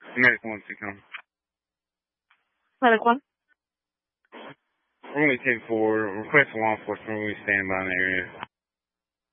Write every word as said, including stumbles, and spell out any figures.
Medic one to come. Medic one. We're going to take forward. Request law enforcement. We're going to stand by in the area.